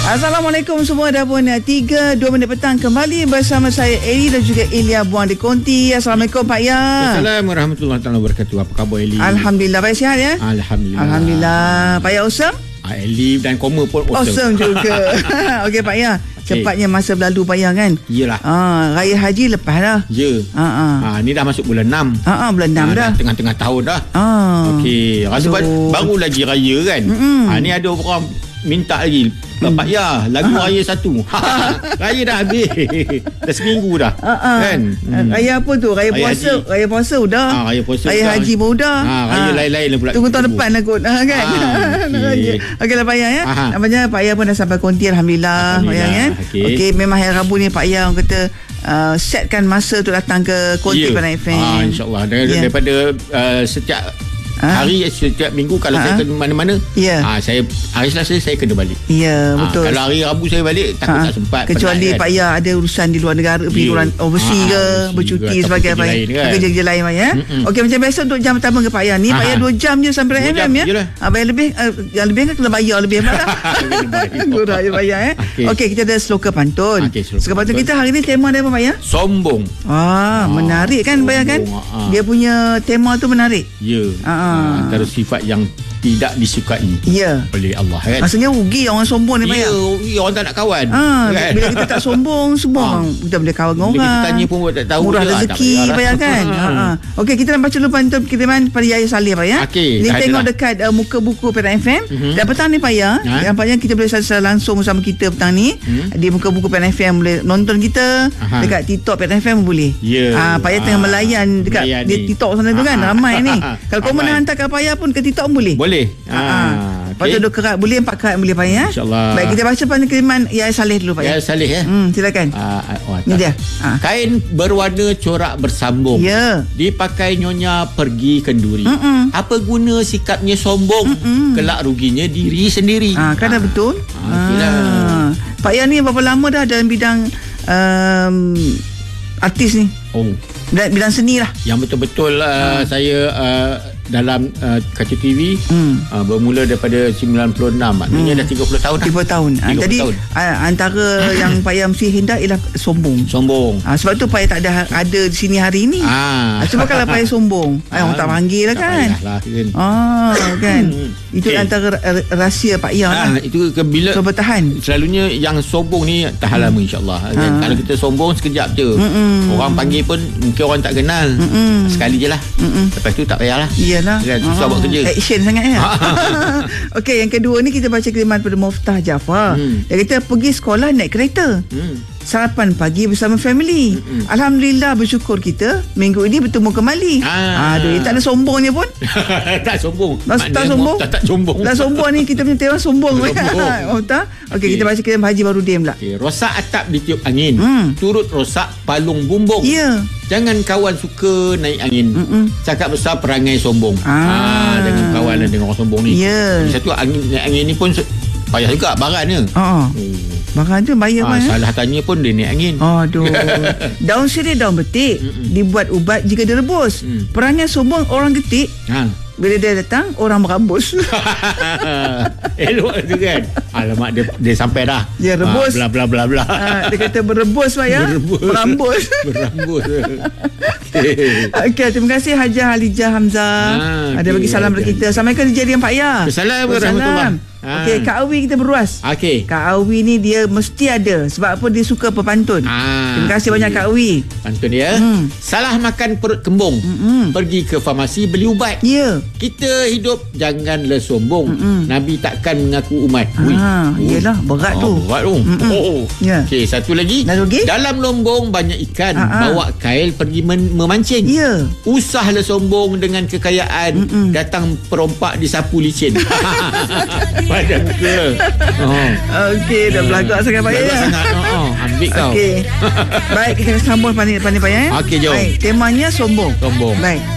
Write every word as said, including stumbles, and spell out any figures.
Assalamualaikum semua. Dah pun tiga dua minit petang kembali bersama saya Eli dan juga Elia Buang di Konti. Assalamualaikum Pak Ya. Assalamualaikum warahmatullahi wabarakatuh. Apa khabar Eli? Alhamdulillah, baik, sihat ya? Alhamdulillah. Alhamdulillah. Pak Ya awesome? Ah, Eli dan koma pun awesome. Awesome juga. Okey Pak Ya. Okay. Cepatnya masa berlalu Pak Ya kan? Iyalah. Ah, raya haji lepas dah. Ya. Ha ah. Ah, ni dah masuk bulan enam. Ha ah, bulan enam Ah, dah. Tengah-tengah tahun dah. Ah. Okey, rasa Aduh. baru lagi raya kan. Mm-mm. Ah, ni ada orang minta lagi. Mm. Pak Ya, lagu Ah. raya satu. Raya dah habis. Dah seminggu dah. Ha ah. Kan? Hmm. Raya apa tu? Raya, Raya puasa. haji. Raya puasa sudah. Ah, raya puasa Raya dah. haji pun sudah. Ah, raya lain-lain lah pula. Tunggu tahun depan lah kot. Ah, kan? Ah, okey. Okeylah Pak Ya ya. Aha. Namanya Pak Ya pun dah sampai Konti, alhamdulillah. Pak Ya kan. Okey. Okey, memang hari Rabu ni Pak Ya orang kata uh, setkan masa tu datang ke Konti Ya. Panai F M. Ah, InsyaAllah. Dar- Ya. Daripada uh, setiap Ah. hari, setiap minggu kalau Ah. saya ke mana-mana, Ya. ah, saya hari Selasa saya kena balik. Ya, Ah, betul. kalau hari Rabu saya balik takut Ah, tak sempat. kecuali penat, Pak Ya ada urusan di luar negara, pergi Ya. luar overseas Ah, ke, overseas bercuti ke, sebagai ataupun Pak Ya. kerja lain kan. Kerja-kerja lain Pak Ya. Mm-mm. Okey, macam biasa untuk jam pertama ke Pak Ya ni, Pak Ya Ah. dua jam je sampai Dua M jam M ya. je lah. Ah, bayar lebih, uh, yang lebih kan kena bayar lebih Pak. Kena bayar. Murah je Pak Ya eh. Okey. Okey, kita ada sloka pantun. Okey, sloka Sloka pantun pantun. kita hari ni tema dia apa Pak Ya? Sombong. Ah, menarik kan Pak Ya kan? sombong, ah. Dia punya tema tu menarik. Ya. Ah. Ah, antara sifat yang tidak disukai Ya. oleh Allah kan. Maksudnya rugi orang sombong ni Pak Ya, Ya. orang tak nak kawan. Ah, kan? bila kita tak sombong, semua Ah. orang kita boleh kawan dengan Bila orang. kita tanya pun tak tahu Murah dia, ah, tak rezeki payahlah. Pak Ya kan. ha, ha. Okey, kita nak baca dulu pantun kiriman pada Yaya Saleh Pak Ya. Okey, Ni dah tengok ada dah. dekat uh, muka buku Perak F M. Mhm. Dan petang ni Pak Ya, Ha? yang Pak Ya kita boleh secara langsung bersama kita petang ni. Hmm. Di muka buku Perak F M boleh nonton kita. Aha. Dekat TikTok Perak F M boleh. Ya. Ah, Pak Ya tengah Ah, melayan dekat melayan di ni. TikTok sana tu kan. Ah. Ramai ni. Kalau kau Ramai. nak hantar kat Pak Ya pun ke TikTok pun boleh. Boleh. Ha. Ah, Lepas tu dua kerat boleh, empat kerat boleh Pak Ya. InsyaAllah. Baik, kita baca pantun kiriman Yaya Saleh dulu Pak Ya. Ya, Saleh ya. Hmm, silakan. Ah, oh, Ni tak. dia. Ah. Kain berwarna corak bersambung. Ya. Dipakai nyonya pergi kenduri. Mm-mm. Apa guna sikapnya sombong? Mm-mm. Kelak ruginya diri sendiri. Ah, kan dah betul. Ah, okeylah. Ah. Pak Yan ni berapa lama dah dalam bidang um, artis ni? Oh, Bidang, bidang seni lah. yang betul-betul uh, saya uh, dalam uh, kaca T V Hmm. uh, bermula daripada sembilan puluh enam. Maknanya dah tiga puluh tahun dah. tiga puluh tahun. Ah, tiga puluh jadi tahun. ah, antara yang Pak Yan mesti hindar ialah sombong. Sombong. Ah, sebab tu Pak Yan tak ada ada di sini hari ini. Ah. Ah, sebab kalau Pak Yan sombong, ah, orang tak panggil lah Tak kan. payahlah, kan. Ah, kan. Hmm. Itu Okey. antara ra- rahsia Pak Yan Ah, lah. itu ke bila So bertahan. selalunya yang sombong ni tahan lama insyaAllah kan? Ah. Kalau kita sombong sekejap je. Mm-mm. Orang panggil pun mungkin orang tak kenal. Mm-mm. Sekali je lah. Mm-mm. Lepas tu tak payahlah. Iyalah. Kan, susah buat kerja. Action sangat ya. Okey, yang kedua ni kita baca kiriman pada Muftah Jafar. Hmm. Dia kata pergi sekolah naik kereta. Hmm. Sarapan pagi bersama family. Mm-mm. Alhamdulillah, bersyukur kita minggu ini bertemu kembali. Ah. Aduh, tak ada sombongnya pun. tak sombong. Tak, tak Maknanya sombong. Tak, tak sombong. Tak sombong ni kita punya tema sombong. Sombong. Oh tak? Okey, Okey. kita baca kiriman Haji Barudin pula. Okay, rosak atap ditiup angin. Hmm. Turut rosak palung bumbung. Ya. Jangan kawan suka naik angin. Mm-mm. Cakap besar perangai sombong. Ah. Jangan kawan lah dengan orang sombong ni. Ya. Lagi satu angin naik angin ni pun se- payah juga barannya. Ha. Oh. Barang tu bayar Ah, kan? eh? salah tanya pun dia naik angin. Aduh. Daun sirih, daun betik. Mm-mm. Dibuat ubat jika direbus. Mm. Perangai sombong orang getik. Ha. Bila dia datang, orang merambus. Elok tu kan. Alamak dia dia sampai dah. Dia rebus. Ah, bla bla bla bla. Ah, dia kata berebus Pak Ya. Berebus. Merambus. Berambus. Okey. Okey, terima kasih Haja Halijah Hamzah. Ah, Ada okey. bagi salam kepada kita. Assalamualaikum kejadian Pak Ya. Assalamualaikum warahmatullahi. Ah. Okey, Kak Awi kita beruas. Okey. Kak Awi ni dia mesti ada. Sebab apa dia suka pepantun. Ah, Terima kasih banyak Kak Awi. Pantun dia. Hmm. Salah makan perut kembung. Mm-mm. Pergi ke farmasi beli ubat. Ya. Kita hidup janganlah sombong. Mm-mm. Nabi takkan mengaku umat. Ah, Ui. iyalah, berat Ah, tu. Berat tu. Mm-mm. Oh. Ya. Okey, satu lagi. Satu lagi? Dalam lombong banyak ikan. Ah, ah. Bawa kail pergi men- memancing. Ya. Usahlah sombong dengan kekayaan. Mm-mm. Datang perompak disapu licin. Pada muka. Oh. Okey, dah belagak sangat Pak Ya. Belagak sangat. Oh, oh. Ambil kau. Okey. Baik, kita sambung pandai-pandai Pak Ya. eh? Okey, jom. Baik, temanya sombong. Sombong. Baik.